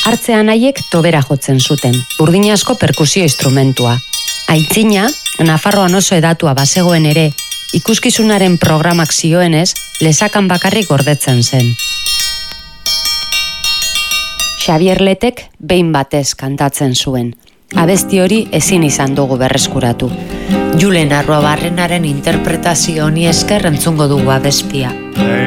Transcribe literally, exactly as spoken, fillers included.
Hartzean haiek tobera jotzen zuten, burdin asko perkusio instrumentua. Aitzina, Nafarroan oso edatua bazegoen ere, ikuskizunaren programak zioenez, lesakan bakarrik gordetzen zen. Xabier Letek behin batez kantatzen zuen. Abesti hori ezin izan dugu berreskuratu. Julen Arruabarrenaren interpretazio honi esker entzungo dugu abestia.